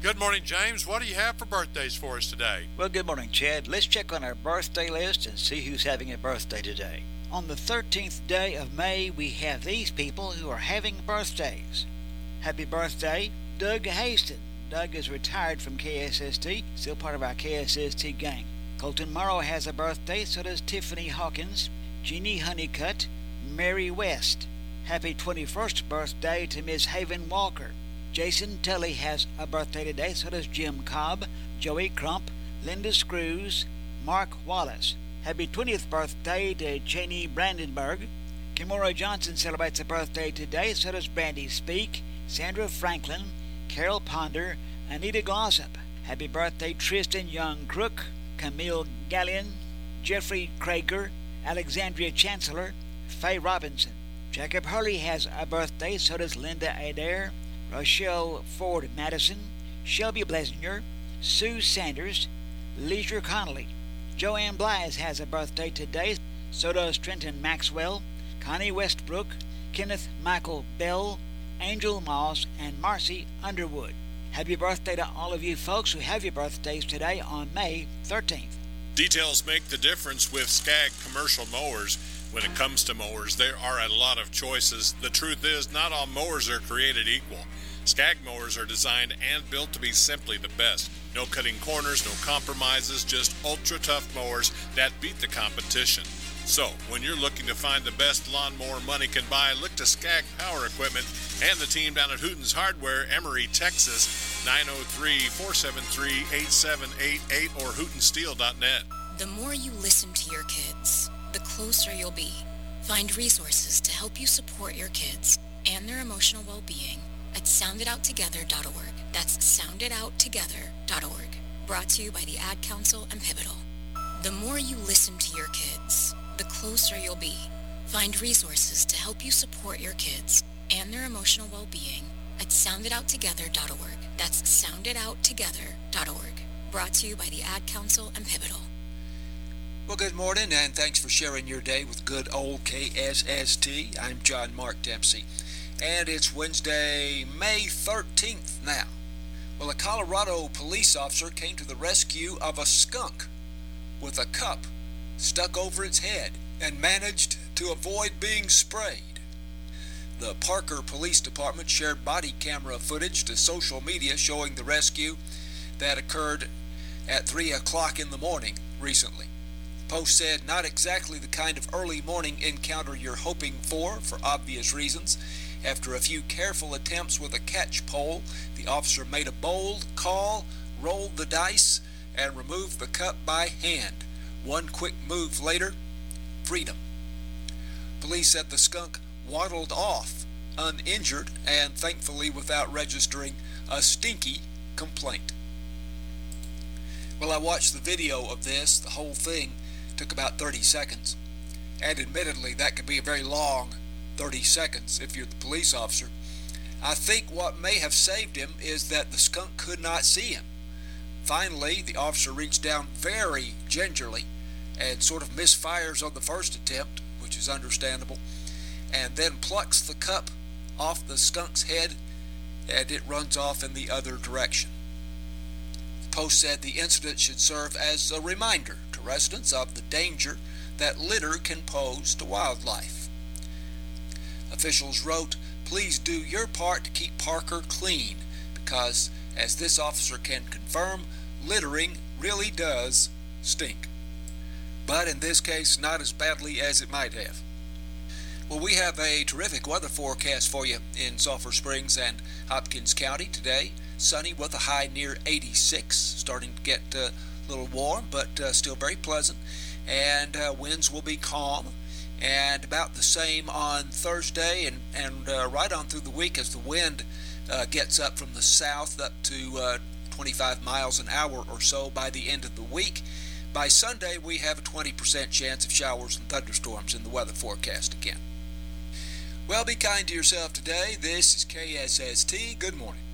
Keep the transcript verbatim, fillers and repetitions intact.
Good morning, James. What do you have for birthdays for us today? Well, good morning, Chad. Let's check on our birthday list and see who's having a birthday today. On the thirteenth day of May, we have these people who are having birthdays. Happy birthday, Doug Haston. Doug is retired from K S S T, still part of our K S S T gang. Colton Morrow has a birthday, so does Tiffany Hawkins, Jeannie Honeycutt, Mary West. Happy twenty-first birthday to Miss Haven Walker. Jason Tully has a birthday today, so does Jim Cobb, Joey Crump, Linda Screws, Mark Wallace. Happy twentieth birthday to Cheney Brandenburg. Kimora Johnson celebrates a birthday today, so does Brandy Speak, Sandra Franklin, Carol Ponder, Anita Glossop. Happy birthday Tristan Young Crook, Camille Gallion, Jeffrey Krager, Alexandria Chancellor, Faye Robinson. Jacob Hurley has a birthday, so does Linda Adair, Rochelle Ford Madison, Shelby Blesinger, Sue Sanders, Leisure Connolly. Joanne Blythe has a birthday today, so does Trenton Maxwell, Connie Westbrook, Kenneth Michael Bell, Angel Moss, and Marcy Underwood. Happy birthday to all of you folks who have your birthdays today on May thirteenth. Details make the difference with Skag Commercial Mowers. When it comes to mowers, there are a lot of choices. The truth is, not all mowers are created equal. Skag mowers are designed and built to be simply the best. No cutting corners, no compromises, just ultra-tough mowers that beat the competition. So, when you're looking to find the best lawnmower money can buy, look to Skag Power Equipment and the team down at Hooten's Hardware, Emory, Texas, nine oh three, four seven three, eight seven eight eight or hooten steel dot net. The more you listen to your kids, the closer you'll be. Find resources to help you support your kids and their emotional well-being at sound it out together dot org. That's sound it out together dot org. Brought to you by the Ad Council and Pivotal. The more you listen to your kids, the closer you'll be. Find resources to help you support your kids and their emotional well-being at sound it out together dot org. That's sound it out together dot org. Brought to you by the Ad Council and Pivotal. Well, good morning, and thanks for sharing your day with good old K S S T. I'm John Mark Dempsey, and it's Wednesday, May thirteenth now. Well, a Colorado police officer came to the rescue of a skunk with a cup stuck over its head and managed to avoid being sprayed. The Parker Police Department shared body camera footage to social media showing the rescue that occurred at three o'clock in the morning recently. Post said, not exactly the kind of early morning encounter you're hoping for, for obvious reasons. After a few careful attempts with a catch pole, the officer made a bold call, rolled the dice, and removed the cup by hand. One quick move later, freedom. Police said the skunk waddled off, uninjured, and thankfully without registering a stinky complaint. Well, I watched the video of this. The whole thing took about thirty seconds, and admittedly that could be a very long thirty seconds if you're the police officer. I think what may have saved him is that the skunk could not see him. Finally, the officer reached down very gingerly and sort of misfires on the first attempt, which is understandable, and then plucks the cup off the skunk's head, and it runs off in the other direction. The Post said the incident should serve as a reminder to residents of the danger that litter can pose to wildlife. Officials wrote, "Please do your part to keep Parker clean, because, as this officer can confirm, littering really does stink." But in this case, not as badly as it might have. Well, we have a terrific weather forecast for you in Sulphur Springs and Hopkins County today. Sunny with a high near eighty-six, starting to get uh, a little warm, but uh, still very pleasant. And uh, winds will be calm, and about the same on Thursday, and, and uh, right on through the week as the wind uh, gets up from the south up to uh, twenty-five miles an hour or so by the end of the week. By Sunday, we have a twenty percent chance of showers and thunderstorms in the weather forecast again. Well, be kind to yourself today. This is K S S T. Good morning.